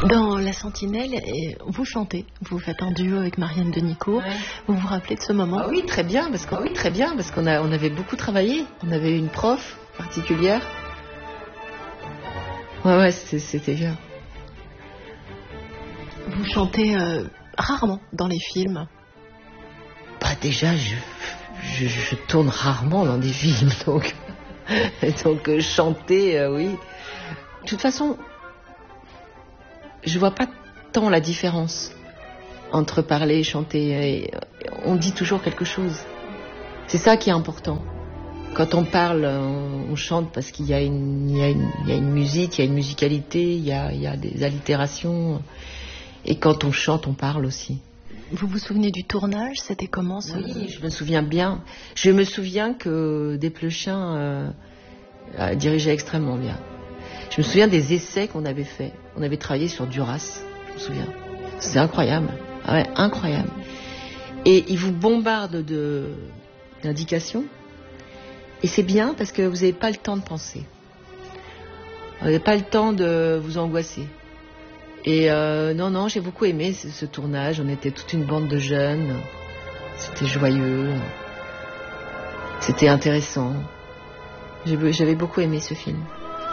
Dans La Sentinelle, vous chantez, vous faites un duo avec Marianne Denico. Ouais. Vous vous rappelez de ce moment? Ah oui, très bien, parce qu'on avait beaucoup travaillé. On avait une prof particulière. Ouais, c'était bien. Vous chantez rarement dans les films? Bah déjà, je tourne rarement dans des films, donc chanter, oui. De toute façon, je vois pas tant la différence entre parler et chanter. On dit toujours quelque chose. C'est ça qui est important. Quand on parle, on chante parce qu'il y a une musique, il y a une musicalité, il y a des allitérations. Et quand on chante, on parle aussi. Vous vous souvenez du tournage? C'était comment Oui, je me souviens bien. Je me souviens que Desplechin dirigeait extrêmement bien. Je me souviens des essais qu'on avait faits. On avait travaillé sur Duras, je me souviens. C'est incroyable. Ah ouais, incroyable. Et il vous bombarde d'indications. Et c'est bien parce que vous n'avez pas le temps de penser. Vous n'avez pas le temps de vous angoisser. Et non, j'ai beaucoup aimé ce tournage. On était toute une bande de jeunes. C'était joyeux. C'était intéressant. J'avais beaucoup aimé ce film.